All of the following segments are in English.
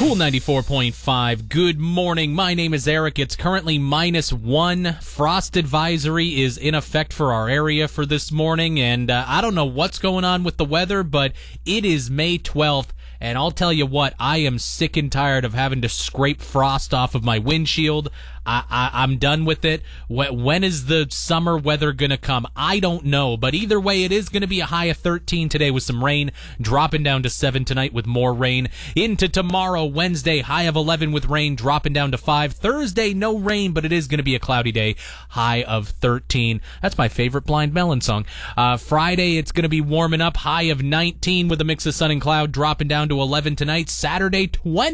Cool 94.5. Good morning. My name is Eric. It's currently -1. Frost advisory is in effect for our area for this morning, and I don't know what's going on with the weather, but it is May 12th. And I'll tell you what, I am sick and tired of having to scrape frost off of my windshield. I'm done with it. When is the summer weather going to come? I don't know. But either way, it is going to be a high of 13 today with some rain, dropping down to 7 tonight with more rain. Into tomorrow, Wednesday, high of 11 with rain, dropping down to 5. Thursday, no rain, but it is going to be a cloudy day, high of 13. That's my favorite Blind Melon song. Friday, it's going to be warming up, high of 19 with a mix of sun and cloud, dropping down to 11 tonight. Saturday,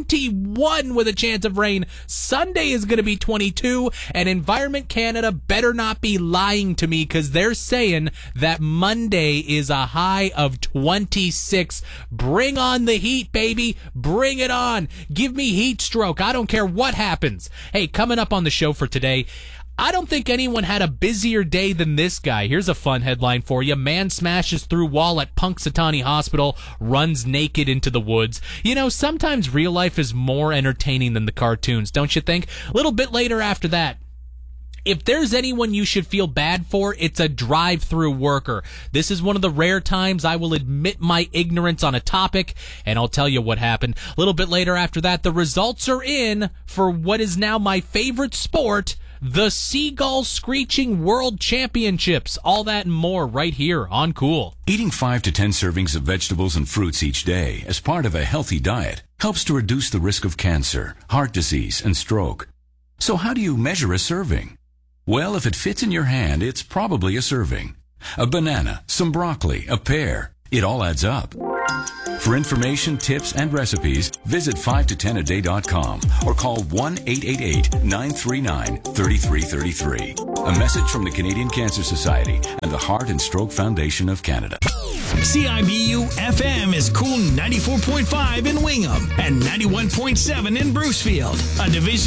21 with a chance of rain. Sunday is going to be 22, and Environment Canada better not be lying to me because they're saying that Monday is a high of 26. Bring on the heat, baby. Bring it on. Give me heat stroke. I don't care what happens. Hey, coming up on the show for today, I don't think anyone had a busier day than this guy. Here's a fun headline for you. Man smashes through wall at Punxsutawney Hospital, runs naked into the woods. You know, sometimes real life is more entertaining than the cartoons, don't you think? A little bit later after that, if there's anyone you should feel bad for, it's a drive-through worker. This is one of the rare times I will admit my ignorance on a topic, and I'll tell you what happened. A little bit later after that, the results are in for what is now my favorite sport, the Seagull Screeching World Championships. All that and more right here on Cool. Eating 5 to 10 servings of vegetables and fruits each day as part of a healthy diet helps to reduce the risk of cancer, heart disease, and stroke. So how do you measure a serving? Well, if it fits in your hand, it's probably a serving. A banana, some broccoli, a pear. It all adds up. For information, tips, and recipes, visit 5to10aday.com or call 1-888-939-3333. A message from the Canadian Cancer Society and the Heart and Stroke Foundation of Canada. CIBU FM is Cool 94.5 in Wingham and 91.7 in Brucefield, a division